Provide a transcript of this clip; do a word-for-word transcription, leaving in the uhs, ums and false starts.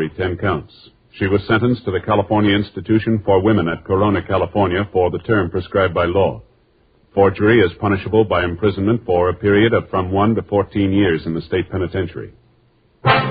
ten counts. She was sentenced to the California Institution for Women at Corona, California, for the term prescribed by law. Forgery is punishable by imprisonment for a period of from one to fourteen years in the state penitentiary.